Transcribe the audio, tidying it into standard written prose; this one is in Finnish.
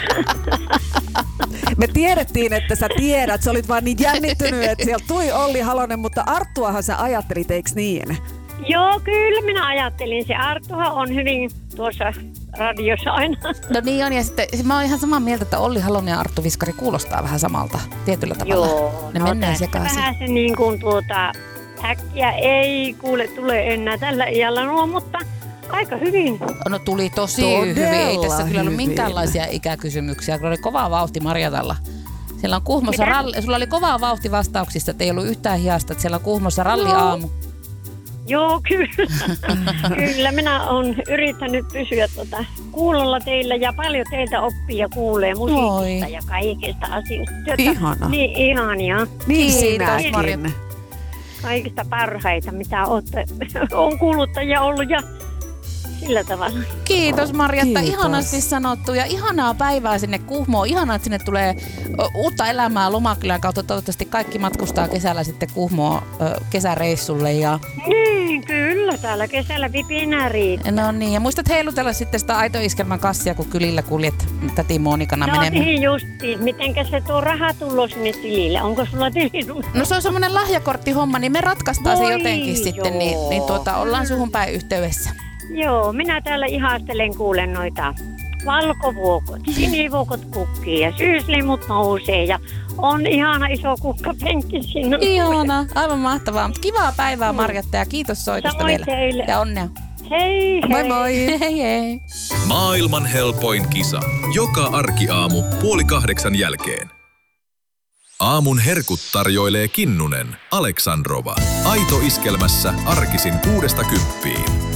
Me tiedettiin, että sä tiedät. Sä olit vaan niin jännittynyt, että sieltä tuli Olli Halonen, mutta Arttuahan sä ajattelit, eiks niin? Joo, kyllä minä ajattelin. Se Arttuhan on hyvin tuossa radiossa aina. No niin on, ja sitten mä oon ihan samaa mieltä, että Olli Halonen ja Arttu Viskari kuulostaa vähän samalta tietyllä tavalla. Joo, ne menee sekaisin. Vähän se niin kuin äkkiä ei kuule tule enää tällä iällä nuo, mutta aika hyvin. No tuli tosi Todella hyvin. Ei tässä kyllä ollut hyvin. minkäänlaisia ikäkysymyksiä. Kyllä oli kova vauhti Marjatalla. Siellä on Kuhmossa sulla oli kova vauhti vastauksista, että ei ollut yhtään hiasta, että siellä on Kuhmossa ralliaamu. Joo, kyllä. Kyllä, minä olen yrittänyt pysyä kuulolla teillä ja paljon teiltä oppia kuulee musiikista ja kaikista asioista. Ihana. Niin ihania. Niin Kiitos, sinäkin. Kaikista parhaita, mitä olette, on kuuluttajia ollut ja sillä tavalla. Kiitos Marjatta, Kiitos. ihanasti sanottu ja ihanaa päivää sinne Kuhmoon. Ihanaa, että sinne tulee uutta elämää Lomakylän kautta. Toivottavasti kaikki matkustaa kesällä sitten Kuhmoon kesäreissulle. Ja... Niin, kyllä. Täällä kesällä vipinä riittää. No niin, ja muistat heilutella sitten sitä Aito-iskelmän kassia, kun kylillä kuljet täti Monikana menemään. niin justiin. Mitenkä se tuo raha tullut sinne tilille? Onko sulla tilinumero? No se on semmoinen lahjakorttihomma, niin me ratkaistaan se jotenkin sitten, niin ollaan suhun päin yhteydessä. Joo, minä täällä ihastelen kuulen noita valkovuokot, sinivuokot kukkii ja syyslimut nousee ja on ihana iso kukkapenkki siinä. Ihana, aivan mahtavaa. Mutta kivaa päivää Marjatta ja kiitos soitosta Samoin vielä. teille. Ja onnea. Hei hei. Moi moi. Hei hei. Maailman helpoin kisa. Joka arkiaamu 7:30 jälkeen. Aamun herkut tarjoilee Kinnunen, Aleksandrova. Aito iskelmässä arkisin 6–10.